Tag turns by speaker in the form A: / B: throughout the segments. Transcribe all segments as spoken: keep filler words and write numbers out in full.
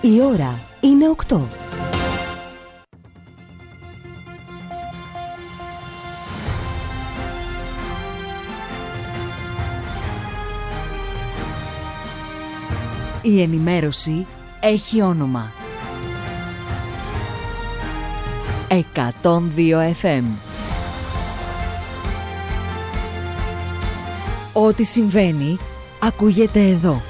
A: Η ώρα είναι οκτώ. Η ενημέρωση έχει όνομα. εκατόν δύο εφ εμ. Ό,τι συμβαίνει ακούγεται εδώ.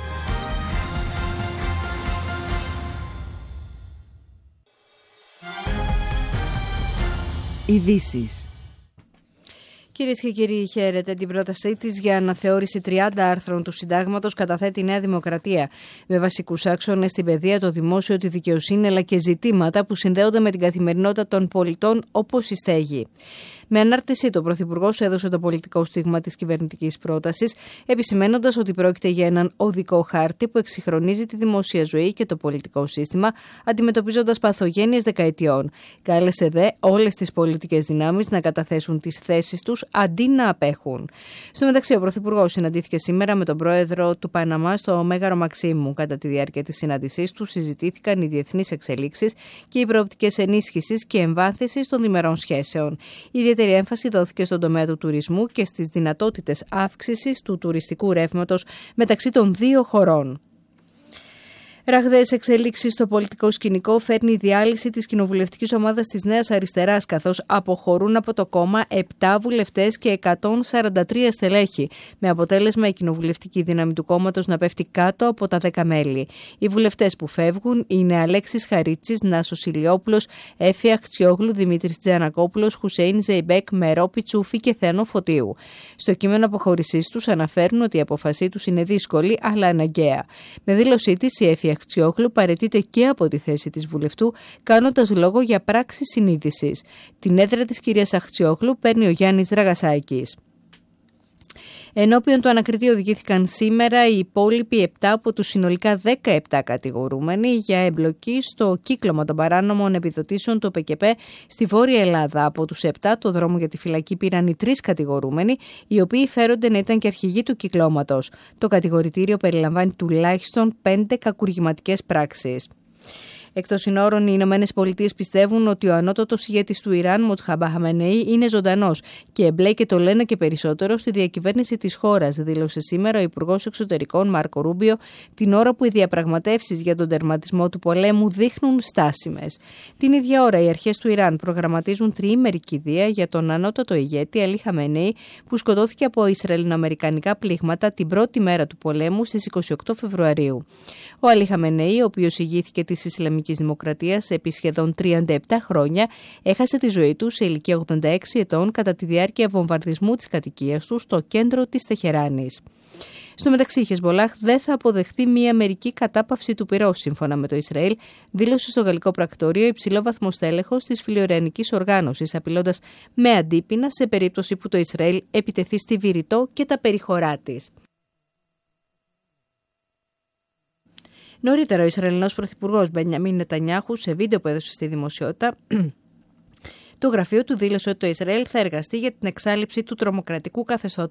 A: Ειδήσεις.
B: Κυρίες και κύριοι, χαίρετε. Την πρότασή της για αναθεώρηση τριάντα άρθρων του Συντάγματος καταθέτει η Νέα Δημοκρατία, με βασικούς άξονες την παιδεία, το δημόσιο, τη δικαιοσύνη, αλλά και ζητήματα που συνδέονται με την καθημερινότητα των πολιτών, όπως η στέγη. Με ανάρτησή του, ο Πρωθυπουργός έδωσε το πολιτικό στίγμα της κυβερνητικής πρότασης, επισημαίνοντας ότι πρόκειται για έναν οδικό χάρτη που εξυγχρονίζει τη δημόσια ζωή και το πολιτικό σύστημα, αντιμετωπίζοντας παθογένειες δεκαετιών. Κάλεσε δε όλες τις πολιτικές δυνάμεις να καταθέσουν τις θέσεις τους αντί να απέχουν. Στο μεταξύ, ο Πρωθυπουργός συναντήθηκε σήμερα με τον πρόεδρο του Παναμά στο Μέγαρο Μαξίμου. Κατά τη διάρκεια της συνάντησής του, συζητήθηκαν οι διεθνείς εξελίξεις και οι προοπτικές ενίσχυσης και εμβάθυνσης των διμερών σχέσεων. Ιδιαίτερη έμφαση δόθηκε στον τομέα του τουρισμού και στις δυνατότητες αύξησης του τουριστικού ρεύματος μεταξύ των δύο χωρών. Ραγδαίες εξελίξεις στο πολιτικό σκηνικό φέρνει η διάλυση της κοινοβουλευτικής ομάδας της Νέας Αριστεράς, καθώς αποχωρούν από το κόμμα επτά βουλευτές και εκατόν σαράντα τρία στελέχη, με αποτέλεσμα η κοινοβουλευτική δύναμη του κόμματος να πέφτει κάτω από τα δέκα μέλη. Οι βουλευτές που φεύγουν είναι Αλέξης Χαρίτσης, Νάσος Ηλιόπουλος, Έφη Αχτσιόγλου, Δημήτρης Τζανακόπουλος, Χουσέιν Ζεϊμπέκ, Μερόπη Τσούφη και Θεανό Φωτίου. Στο κείμενο αποχώρησής τους αναφέρουν ότι η απόφασή τους είναι δύσκολη αλλά αναγκαία. Με δήλωσή της, η Έφη Αχτσιόγλου παραιτείται και από τη θέση της βουλευτού, κάνοντας λόγο για πράξη συνείδησης. Την έδρα της κυρίας Αχτσιόγλου παίρνει ο Γιάννης Δραγασάκης. Ενώπιον του ανακριτή οδηγήθηκαν σήμερα οι υπόλοιποι επτά από τους συνολικά δεκαεπτά κατηγορούμενοι για εμπλοκή στο κύκλωμα των παράνομων επιδοτήσεων του ΠΚΠ στη Βόρεια Ελλάδα. Από τους επτά, το δρόμο για τη φυλακή πήραν οι τρεις κατηγορούμενοι, οι οποίοι φέρονται να ήταν και αρχηγοί του κυκλώματος. Το κατηγορητήριο περιλαμβάνει τουλάχιστον πέντε κακουργηματικές πράξεις. Εκτός συνόρων, οι Ηνωμένες Πολιτείες πιστεύουν ότι ο ανώτατος ηγέτης του Ιράν, Μοτζαμπά Χαμενεή, είναι ζωντανός και εμπλέκεται το λένε και περισσότερο στη διακυβέρνηση της χώρας, δήλωσε σήμερα ο Υπουργός Εξωτερικών Μάρκο Ρούμπιο, την ώρα που οι διαπραγματεύσεις για τον τερματισμό του πολέμου δείχνουν στάσιμες. Την ίδια ώρα, οι αρχές του Ιράν προγραμματίζουν τριήμερη κηδεία για τον ανώτατο ηγέτη Αλή Χαμενεή, που σκοτώθηκε από ισραηλινοαμερικανικά πλήγματα την πρώτη μέρα του πολέμου στις είκοσι οκτώ Φεβρουαρίου. Ο Αλή Χαμενεή, ο οποίος ηγήθηκε της Ισλαμικής Δημοκρατίας επί σχεδόν τριάντα επτά χρόνια, έχασε τη ζωή του σε ηλικία ογδόντα έξι ετών κατά τη διάρκεια βομβαρδισμού της κατοικίας του στο κέντρο της Τεχεράνης. Στο μεταξύ, η Χεσμολάχ δεν θα αποδεχτεί μια μερική κατάπαυση του πυρός, σύμφωνα με το Ισραήλ, δήλωσε στο γαλλικό πρακτορείο υψηλόβαθμο στέλεχος της φιλιορεανικής οργάνωσης, απειλώντας με αντίπεινα σε περίπτωση που το Ισραήλ επιτεθεί στη Βηρητό και τα περιχωρά της. Νωρίτερα, ο Ισραηλινός Πρωθυπουργός Μπενιαμίν Νετανιάχου, σε βίντεο που έδωσε στη δημοσιότητα, το γραφείο του δήλωσε ότι το Ισραήλ θα εργαστεί για την εξάλειψη του τρομοκρατικού καθεστώτος